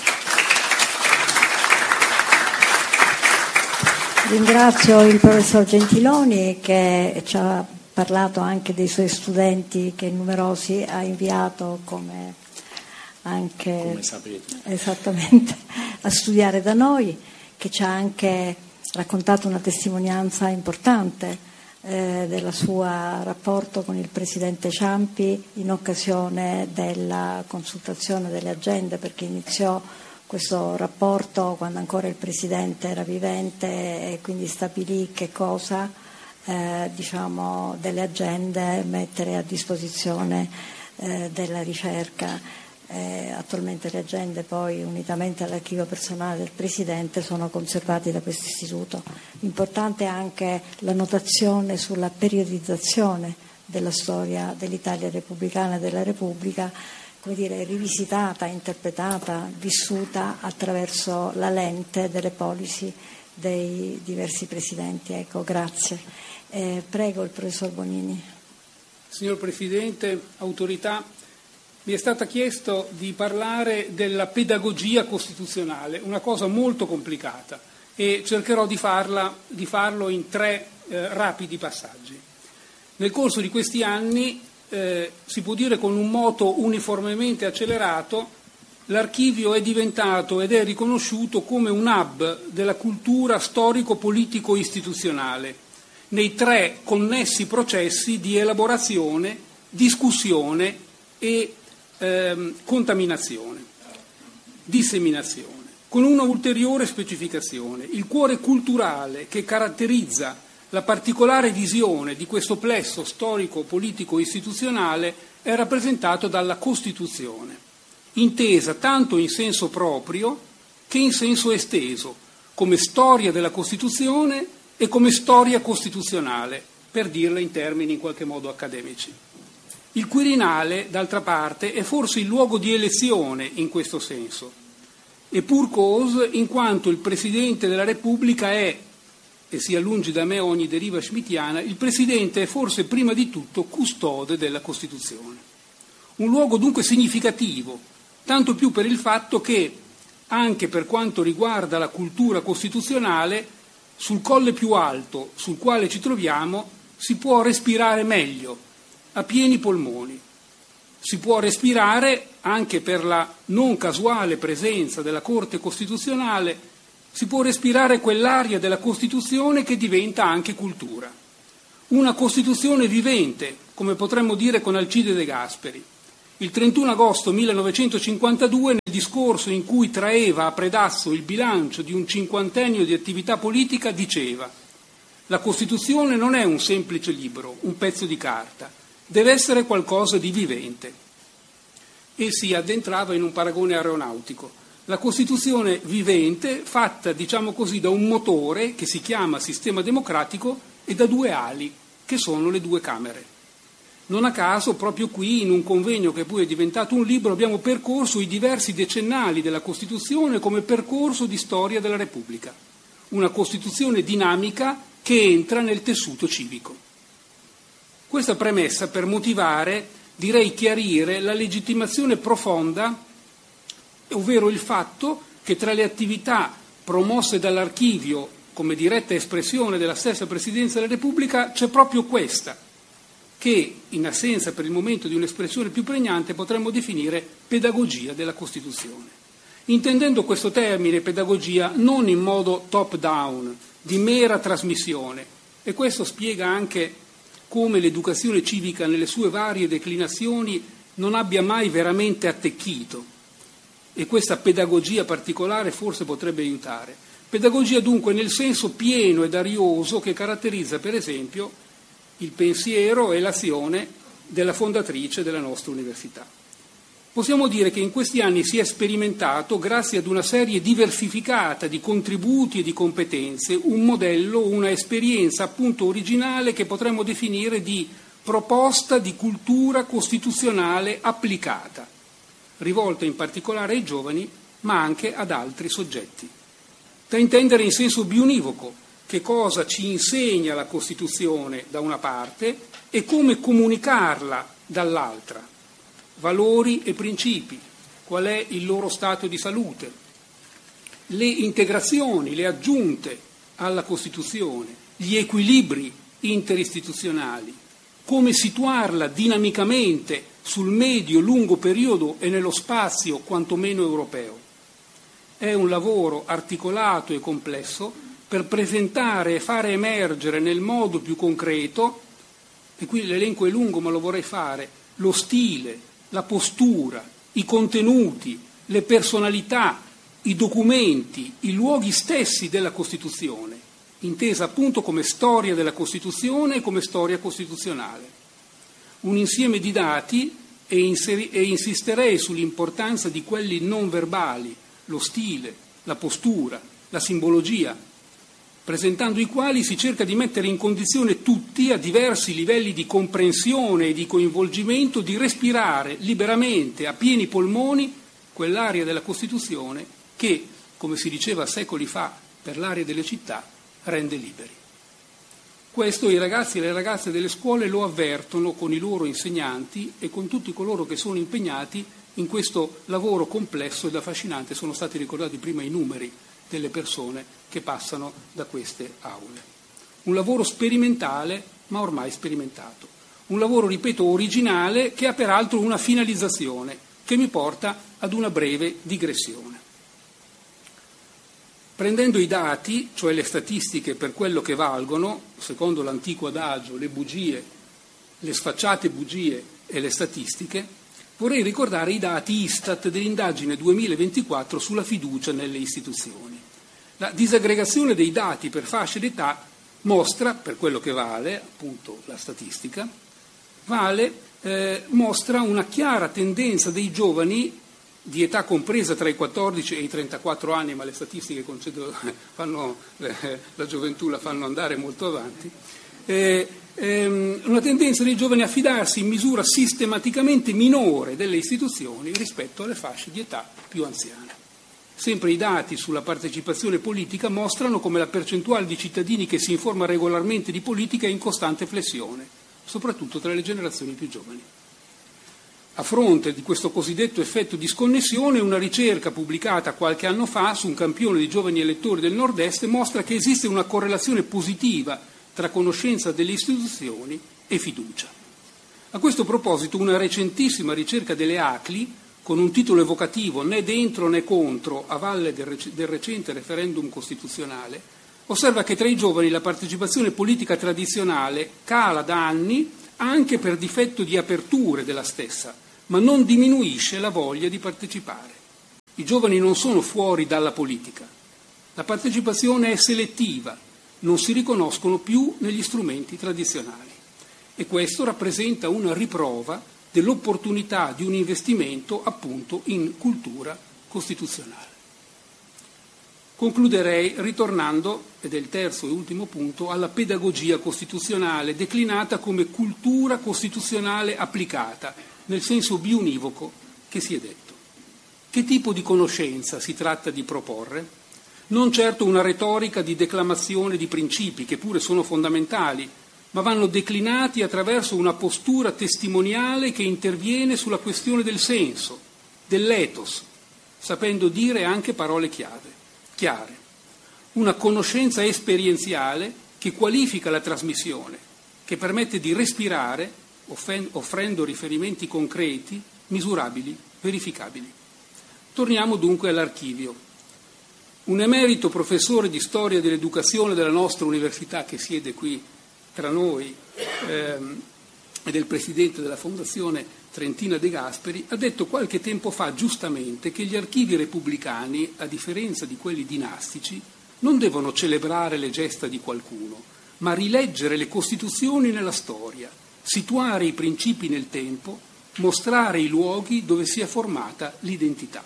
Ringrazio il professor Gentiloni che ci ha parlato anche dei suoi studenti che numerosi ha inviato come anche come sapete. Esattamente a studiare da noi, che ci ha anche raccontato una testimonianza importante eh, del suo rapporto con il Presidente Ciampi in occasione della consultazione delle agende, perché iniziò questo rapporto quando ancora il Presidente era vivente e quindi stabilì che cosa eh, diciamo, delle agende mettere a disposizione eh, della ricerca. Eh, attualmente le agende poi, unitamente all'archivio personale del Presidente, sono conservate da questo istituto. Importante anche la notazione sulla periodizzazione della storia dell'Italia repubblicana e della Repubblica, come dire, rivisitata, interpretata, vissuta attraverso la lente delle policy dei diversi presidenti. Ecco, grazie. Eh, prego il professor Bonini. Signor Presidente, autorità, mi è stato chiesto di parlare della pedagogia costituzionale, una cosa molto complicata, e cercherò di, farla, di farlo in tre eh, rapidi passaggi. Nel corso di questi anni, Eh, si può dire con un moto uniformemente accelerato, l'archivio è diventato ed è riconosciuto come un hub della cultura storico-politico-istituzionale nei tre connessi processi di elaborazione, discussione e ehm, contaminazione, disseminazione, con una ulteriore specificazione. Il cuore culturale che caratterizza la particolare visione di questo plesso storico-politico-istituzionale è rappresentato dalla Costituzione, intesa tanto in senso proprio che in senso esteso, come storia della Costituzione e come storia costituzionale, per dirla in termini in qualche modo accademici. Il Quirinale, d'altra parte, è forse il luogo di elezione in questo senso, e pur cause in quanto il Presidente della Repubblica è, e sia lungi da me ogni deriva schmittiana, il Presidente è forse prima di tutto custode della Costituzione. Un luogo dunque significativo, tanto più per il fatto che, anche per quanto riguarda la cultura costituzionale, sul colle più alto sul quale ci troviamo si può respirare meglio, a pieni polmoni. Si può respirare anche per la non casuale presenza della Corte Costituzionale, si può respirare quell'aria della Costituzione che diventa anche cultura. Una Costituzione vivente, come potremmo dire con Alcide De Gasperi. Il trentuno agosto millenovecentocinquantadue, nel discorso in cui traeva a Predazzo il bilancio di un cinquantennio di attività politica, diceva: la Costituzione non è un semplice libro, un pezzo di carta, deve essere qualcosa di vivente. E si addentrava in un paragone aeronautico. La Costituzione vivente, fatta, diciamo così, da un motore che si chiama sistema democratico e da due ali, che sono le due Camere. Non a caso, proprio qui, in un convegno che poi è diventato un libro, abbiamo percorso i diversi decennali della Costituzione come percorso di storia della Repubblica. Una Costituzione dinamica che entra nel tessuto civico. Questa premessa per motivare, direi chiarire, la legittimazione profonda, ovvero il fatto che tra le attività promosse dall'archivio come diretta espressione della stessa Presidenza della Repubblica c'è proprio questa, che in assenza per il momento di un'espressione più pregnante potremmo definire pedagogia della Costituzione. Intendendo questo termine pedagogia non in modo top-down, di mera trasmissione, e questo spiega anche come l'educazione civica nelle sue varie declinazioni non abbia mai veramente attecchito, e questa pedagogia particolare forse potrebbe aiutare. Pedagogia dunque nel senso pieno ed arioso che caratterizza per esempio il pensiero e l'azione della fondatrice della nostra università. Possiamo dire che in questi anni si è sperimentato, grazie ad una serie diversificata di contributi e di competenze, un modello, una esperienza appunto originale che potremmo definire di proposta di cultura costituzionale applicata, rivolta in particolare ai giovani, ma anche ad altri soggetti. Da intendere in senso biunivoco che cosa ci insegna la Costituzione da una parte e come comunicarla dall'altra. Valori e principi, qual è il loro stato di salute, le integrazioni, le aggiunte alla Costituzione, gli equilibri interistituzionali, come situarla dinamicamente sul medio-lungo periodo e nello spazio quantomeno europeo. È un lavoro articolato e complesso per presentare e fare emergere nel modo più concreto, e qui l'elenco è lungo ma lo vorrei fare, lo stile, la postura, i contenuti, le personalità, i documenti, i luoghi stessi della Costituzione, intesa appunto come storia della Costituzione e come storia costituzionale. Un insieme di dati e, inseri- e insisterei sull'importanza di quelli non verbali, lo stile, la postura, la simbologia, presentando i quali si cerca di mettere in condizione tutti, a diversi livelli di comprensione e di coinvolgimento, di respirare liberamente, a pieni polmoni, quell'area della Costituzione che, come si diceva secoli fa per l'area delle città, rende liberi. Questo i ragazzi e le ragazze delle scuole lo avvertono con i loro insegnanti e con tutti coloro che sono impegnati in questo lavoro complesso ed affascinante. Sono stati ricordati prima i numeri delle persone che passano da queste aule. Un lavoro sperimentale, ma ormai sperimentato. Un lavoro, ripeto, originale, che ha peraltro una finalizzazione, che mi porta ad una breve digressione. Prendendo i dati, cioè le statistiche per quello che valgono, secondo l'antico adagio, le bugie, le sfacciate bugie e le statistiche, vorrei ricordare i dati Istat dell'indagine duemilaventiquattro sulla fiducia nelle istituzioni. La disaggregazione dei dati per fasce d'età mostra, per quello che vale, appunto la statistica, vale, eh, mostra una chiara tendenza dei giovani di età compresa tra i quattordici e i trentaquattro anni, ma le statistiche concedo, fanno, eh, la gioventù la fanno andare molto avanti, eh, ehm, una tendenza dei giovani a fidarsi in misura sistematicamente minore delle istituzioni rispetto alle fasce di età più anziane. Sempre i dati sulla partecipazione politica mostrano come la percentuale di cittadini che si informa regolarmente di politica è in costante flessione, soprattutto tra le generazioni più giovani. A fronte di questo cosiddetto effetto di sconnessione, una ricerca pubblicata qualche anno fa su un campione di giovani elettori del Nord-Est mostra che esiste una correlazione positiva tra conoscenza delle istituzioni e fiducia. A questo proposito una recentissima ricerca delle A C L I, con un titolo evocativo né dentro né contro, a valle del, rec- del recente referendum costituzionale, osserva che tra i giovani la partecipazione politica tradizionale cala da anni anche per difetto di aperture della stessa, ma non diminuisce la voglia di partecipare. I giovani non sono fuori dalla politica. La partecipazione è selettiva, non si riconoscono più negli strumenti tradizionali. E questo rappresenta una riprova dell'opportunità di un investimento appunto in cultura costituzionale. Concluderei ritornando, ed è il terzo e ultimo punto, alla pedagogia costituzionale declinata come cultura costituzionale applicata, nel senso biunivoco che si è detto. Che tipo di conoscenza si tratta di proporre? Non certo una retorica di declamazione di principi, che pure sono fondamentali, ma vanno declinati attraverso una postura testimoniale che interviene sulla questione del senso, dell'ethos, sapendo dire anche parole chiave, chiare. Una conoscenza esperienziale che qualifica la trasmissione, che permette di respirare, offrendo riferimenti concreti, misurabili, verificabili. Torniamo dunque all'archivio. Un emerito professore di storia dell'educazione della nostra università, che siede qui tra noi ehm, ed è il presidente della Fondazione Trentina De Gasperi, ha detto qualche tempo fa giustamente che gli archivi repubblicani, a differenza di quelli dinastici, non devono celebrare le gesta di qualcuno, ma rileggere le Costituzioni nella storia, situare i principi nel tempo, mostrare i luoghi dove si è formata l'identità.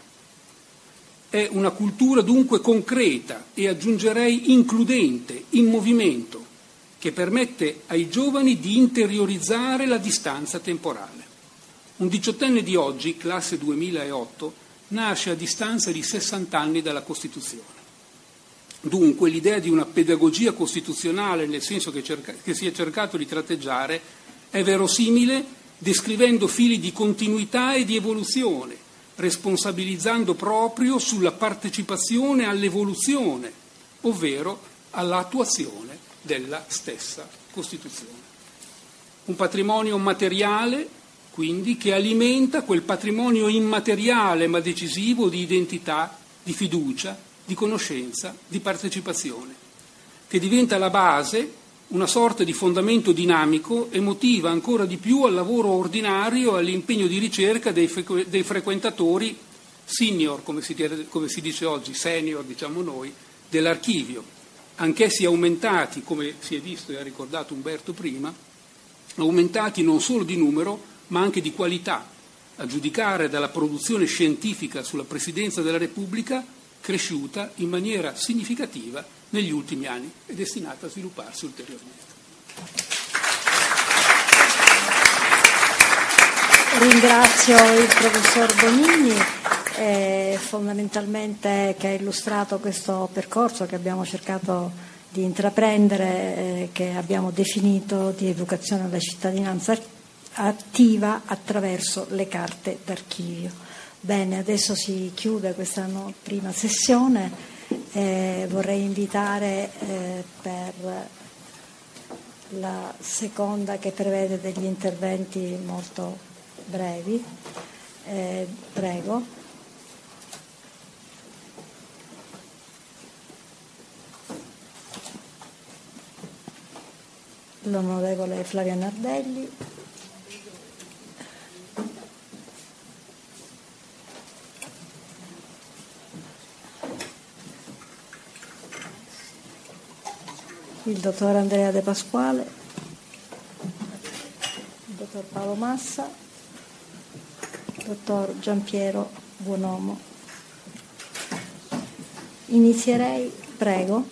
È una cultura dunque concreta e aggiungerei includente, in movimento, che permette ai giovani di interiorizzare la distanza temporale. Un diciottenne di oggi, classe duemilaotto, nasce a distanza di sessanta anni dalla Costituzione. Dunque l'idea di una pedagogia costituzionale, nel senso che, cerca, che si è cercato di tratteggiare, è verosimile descrivendo fili di continuità e di evoluzione, responsabilizzando proprio sulla partecipazione all'evoluzione, ovvero all'attuazione della stessa Costituzione. Un patrimonio materiale, quindi, che alimenta quel patrimonio immateriale ma decisivo di identità, di fiducia, di conoscenza, di partecipazione, che diventa la base, una sorta di fondamento dinamico e motiva ancora di più al lavoro ordinario e all'impegno di ricerca dei, frequ- dei frequentatori senior, come si, come si dice oggi, senior diciamo noi, dell'archivio, anch'essi aumentati, come si è visto e ha ricordato Umberto prima, aumentati non solo di numero ma anche di qualità, a giudicare dalla produzione scientifica sulla Presidenza della Repubblica, cresciuta in maniera significativa negli ultimi anni e destinata a svilupparsi ulteriormente. Ringrazio il professor Bonini, eh, fondamentalmente che ha illustrato questo percorso che abbiamo cercato di intraprendere, eh, che abbiamo definito di educazione alla cittadinanza attiva attraverso le carte d'archivio. Bene, adesso si chiude questa no, prima sessione. Eh, vorrei invitare eh, per la seconda, che prevede degli interventi molto brevi. Eh, prego. L'onorevole Flavia Nardelli. Il dottor Andrea De Pasquale, il dottor Paolo Massa, il dottor Giampiero Buonomo. Inizierei, prego.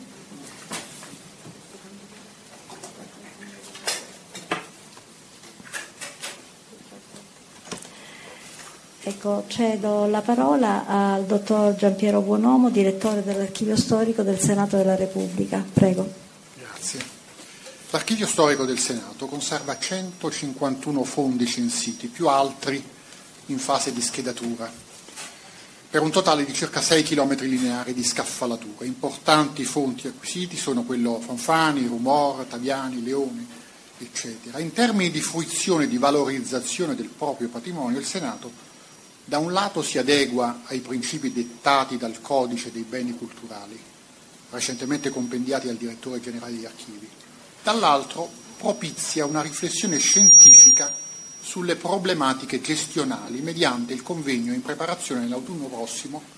Ecco, cedo la parola al dottor Giampiero Buonomo, direttore dell'Archivio Storico del Senato della Repubblica. Prego. L'Archivio Storico del Senato conserva centocinquantuno fondi censiti, più altri in fase di schedatura. per un totale di circa sei chilometri lineari di scaffalature. Importanti fonti acquisiti sono quello Fanfani, Rumor, Taviani, Leone, eccetera. In termini di fruizione e di valorizzazione del proprio patrimonio, il Senato da un lato si adegua ai principi dettati dal Codice dei beni culturali, recentemente compendiati dal Direttore Generale degli Archivi, dall'altro propizia una riflessione scientifica sulle problematiche gestionali mediante il convegno in preparazione nell'autunno prossimo